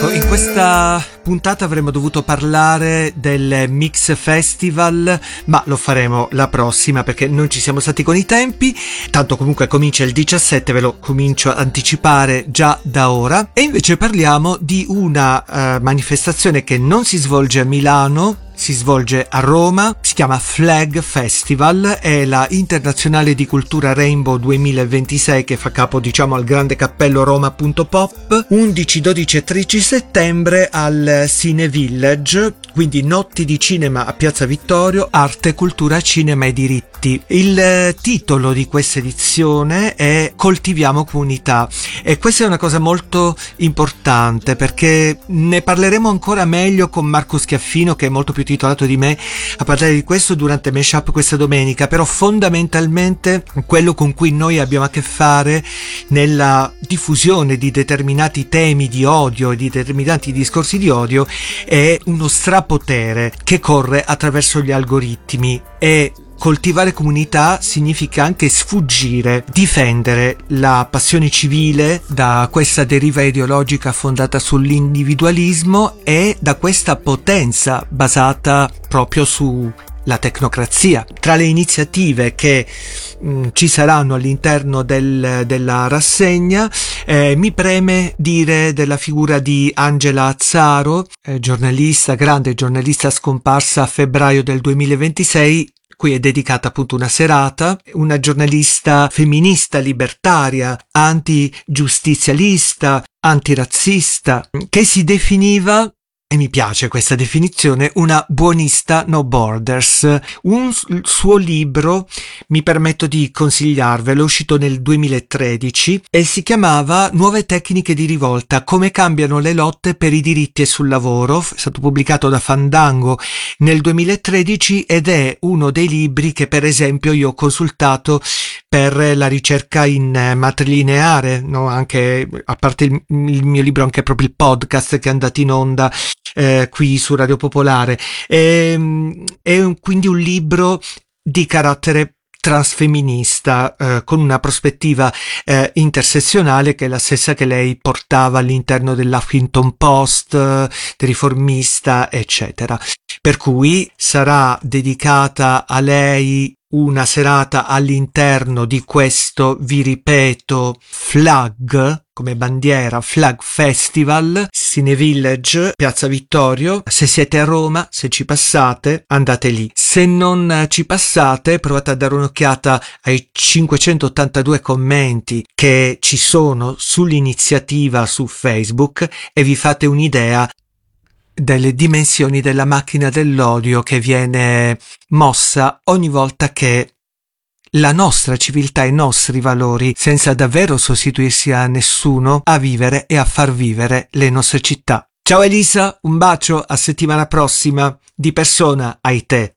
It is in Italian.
Ecco, in questa puntata avremmo dovuto parlare del Mix Festival, ma lo faremo la prossima perché non ci siamo stati con i tempi. Tanto comunque comincia il 17, ve lo comincio a anticipare già da ora. E invece parliamo di una manifestazione che non si svolge a Milano, si svolge a Roma, si chiama Flag Festival, è la Internazionale di Cultura Rainbow 2026 che fa capo al grande cappello Roma.pop, 11, 12 e 13 settembre al Cine Village, quindi notti di cinema a Piazza Vittorio, arte, cultura, cinema e diritti. Il titolo di questa edizione è Coltiviamo comunità e questa è una cosa molto importante perché ne parleremo ancora meglio con Marco Schiaffino, che è molto più titolato di me a parlare di questo durante Mashup questa domenica. Però fondamentalmente quello con cui noi abbiamo a che fare nella diffusione di determinati temi di odio e di determinati discorsi di odio è uno strapotere che corre attraverso gli algoritmi, e coltivare comunità significa anche sfuggire, difendere la passione civile da questa deriva ideologica fondata sull'individualismo e da questa potenza basata proprio sulla tecnocrazia. Tra le iniziative che ci saranno all'interno della rassegna mi preme dire della figura di Angela Azzaro, grande giornalista scomparsa a febbraio del 2026, cui è dedicata appunto una serata, una giornalista femminista, libertaria, antigiustizialista, antirazzista, che si definiva, e mi piace questa definizione, una buonista no borders. Un suo libro mi permetto di consigliarvelo, è uscito nel 2013 e si chiamava Nuove tecniche di rivolta, come cambiano le lotte per i diritti e sul lavoro, è stato pubblicato da Fandango nel 2013 ed è uno dei libri che per esempio io ho consultato per la ricerca in matrilineare, no? Anche a parte il mio libro, anche proprio il podcast che è andato in onda qui su Radio Popolare. È quindi un libro di carattere transfemminista, con una prospettiva intersezionale che è la stessa che lei portava all'interno dell'Huffington Post, del Riformista, eccetera. Per cui sarà dedicata a lei una serata all'interno di questo, vi ripeto, Flag, come bandiera, Flag Festival, Cine Village, Piazza Vittorio. Se siete a Roma, se ci passate, andate lì. Se non ci passate, provate a dare un'occhiata ai 582 commenti che ci sono sull'iniziativa su Facebook e vi fate un'idea delle dimensioni della macchina dell'odio che viene mossa ogni volta che la nostra civiltà e i nostri valori, senza davvero sostituirsi a nessuno, a vivere e a far vivere le nostre città. Ciao Elisa, un bacio, a settimana prossima, di persona ai te.